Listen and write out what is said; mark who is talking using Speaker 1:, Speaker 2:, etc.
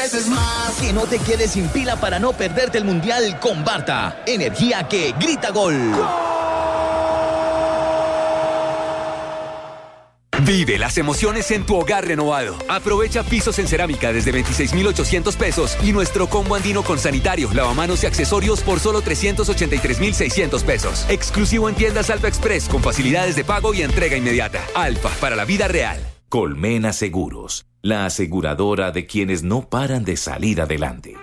Speaker 1: mereces más.
Speaker 2: Que no te quedes sin pila para no perderte el Mundial con Barta. Energía que grita gol.
Speaker 3: Vive las emociones en tu hogar renovado. Aprovecha pisos en cerámica desde 26,800 pesos y nuestro combo andino con sanitario, lavamanos y accesorios por solo 383,600 pesos. Exclusivo en tiendas Alfa Express con facilidades de pago y entrega inmediata. Alfa, para la vida real.
Speaker 4: Colmena Seguros, la aseguradora de quienes no paran de salir adelante.